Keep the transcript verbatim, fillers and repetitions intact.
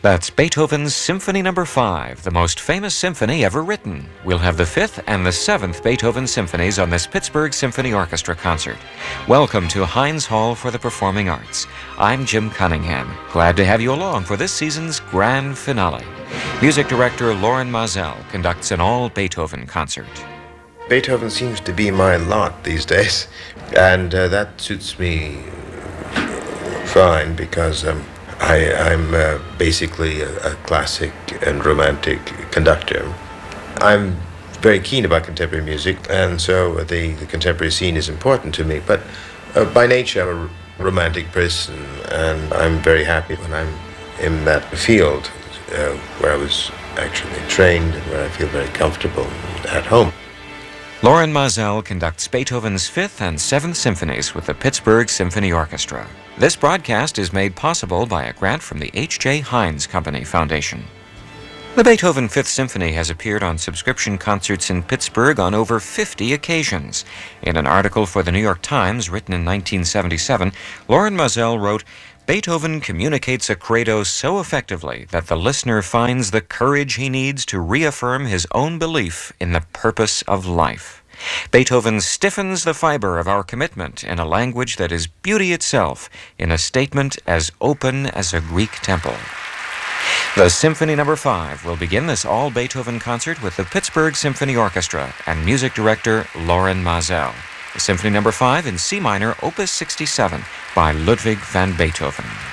That's Beethoven's Symphony Number five, the most famous symphony ever written. We'll have the fifth and the seventh Beethoven symphonies on this Pittsburgh Symphony Orchestra concert. Welcome to Heinz Hall for the Performing Arts. I'm Jim Cunningham. Glad to have you along for this season's grand finale. Music director Loren Maazel conducts an all-Beethoven concert. Beethoven seems to be my lot these days, and uh, that suits me fine because um, I, I'm uh, basically a, a classic and romantic conductor. I'm very keen about contemporary music, and so the, the contemporary scene is important to me, but uh, by nature I'm a r- romantic person, and I'm very happy when I'm in that field uh, where I was actually trained and where I feel very comfortable at home. Loren Maazel conducts Beethoven's fifth and seventh symphonies with the Pittsburgh Symphony Orchestra. This broadcast is made possible by a grant from the H J. Heinz Company Foundation. The Beethoven Fifth Symphony has appeared on subscription concerts in Pittsburgh on over fifty occasions. In an article for the New York Times written in nineteen seventy-seven, Loren Maazel wrote, "Beethoven communicates a credo so effectively that the listener finds the courage he needs to reaffirm his own belief in the purpose of life. Beethoven stiffens the fiber of our commitment in a language that is beauty itself, in a statement as open as a Greek temple." The Symphony Number five will begin this all-Beethoven concert with the Pittsburgh Symphony Orchestra and music director Loren Maazel. The Symphony Number five in C minor, Opus sixty-seven by Ludwig van Beethoven.